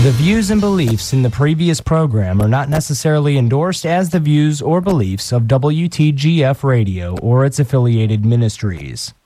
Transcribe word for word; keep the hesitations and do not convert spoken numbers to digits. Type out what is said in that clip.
The views and beliefs in the previous program are not necessarily endorsed as the views or beliefs of W T G F Radio or its affiliated ministries.